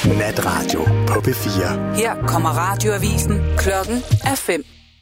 Natradio på P4. Her kommer radioavisen. Klokken er 5.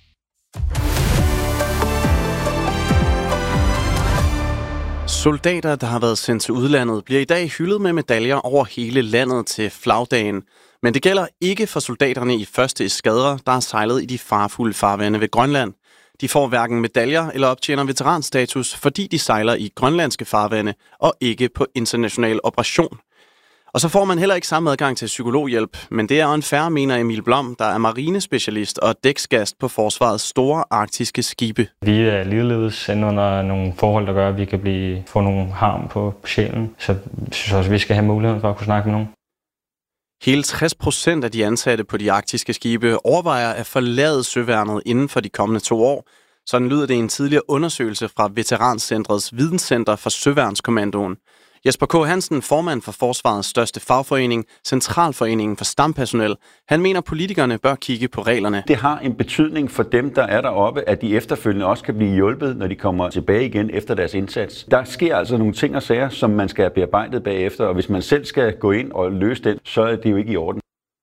Soldater, der har været sendt til udlandet, bliver i dag hyldet med medaljer over hele landet til flagdagen. Men det gælder ikke for soldaterne i 1. eskadre, der har sejlet i de farfulde farvande ved Grønland. De får hverken medaljer eller optjener veteranstatus, fordi de sejler i grønlandske farvande og ikke på international operation. Og så får man heller ikke samme adgang til psykologhjælp, men det er unfair, mener Emil Blom, der er marinespecialist og dæksgast på forsvarets store arktiske skibe. Vi er ligeledes sendt under nogle forhold, der gør, at vi kan få nogle harm på sjælen, så jeg synes også, at vi skal have muligheden for at kunne snakke med nogen. Hele 60% af de ansatte på de arktiske skibe overvejer at forlade søværnet inden for de kommende 2 år. Sådan lyder det i en tidligere undersøgelse fra Veterancentrets Videnscenter for Søværnskommandoen. Jesper K. Hansen, formand for Forsvarets største fagforening, Centralforeningen for Stampersonel, han mener, politikerne bør kigge på reglerne. Det har en betydning for dem, der er deroppe, at de efterfølgende også kan blive hjulpet, når de kommer tilbage igen efter deres indsats. Der sker altså nogle ting og sager, som man skal have bearbejdet bagefter, og hvis man selv skal gå ind og løse den, så er det jo ikke i orden.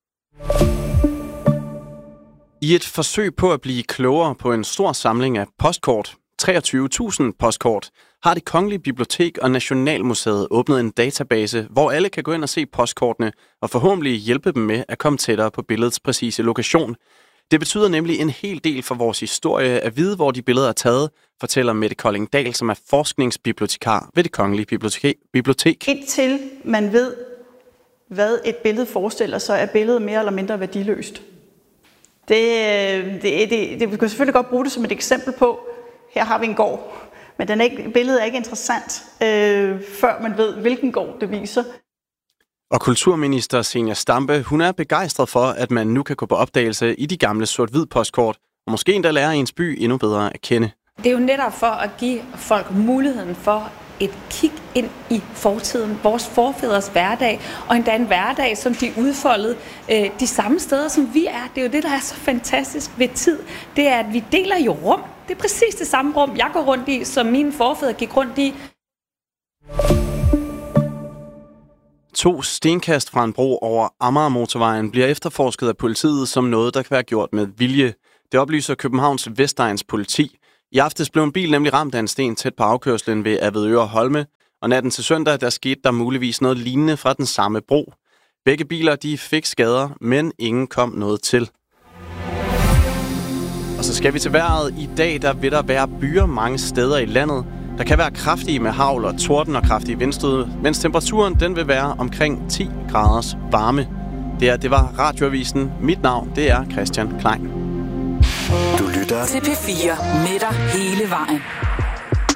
I et forsøg på at blive klogere på en stor samling af postkort, 23.000 postkort, har Det Kongelige Bibliotek og Nationalmuseet åbnet en database, hvor alle kan gå ind og se postkortene og forhåbentlig hjælpe dem med at komme tættere på billedets præcise lokation. Det betyder nemlig en hel del for vores historie at vide, hvor de billeder er taget, fortæller Mette Kolding-Dahl, som er forskningsbibliotekar ved Det Kongelige Bibliotek. Indtil man ved, hvad et billede forestiller, så er billedet mere eller mindre værdiløst. Vi kan selvfølgelig godt bruge det som et eksempel på, her har vi en gård, men billedet er ikke interessant, før man ved, hvilken gård det viser. Og kulturminister Zenia Stampe, hun er begejstret for, at man nu kan gå på opdagelse i de gamle sort-hvid postkort, og måske endda lære ens by endnu bedre at kende. Det er jo netop for at give folk muligheden for et kig ind i fortiden, vores forfædres hverdag, og endda en hverdag, som de udfoldede de samme steder, som vi er. Det er jo det, der er så fantastisk ved tid. Det er, at vi deler jo rum. Det er præcis det samme rum, jeg går rundt i, som mine forfædre gik rundt i. 2 stenkast fra en bro over Amagermotorvejen bliver efterforsket af politiet som noget, der kan være gjort med vilje. Det oplyser Københavns Vestegns politi. I aftes blev en bil nemlig ramt af en sten tæt på afkørslen ved Avedøre Holme, og natten til søndag der skete der muligvis noget lignende fra den samme bro. Begge biler de fik skader, men ingen kom noget til. Og så skal vi til vejret. I dag der vil der være byer mange steder i landet. Der kan være kraftige med hagl og torden og kraftige vindstød, mens temperaturen den vil være omkring 10 graders varme. Det var radioavisen. Mit navn det er Christian Klein. Du lytter til P4 med dig hele vejen.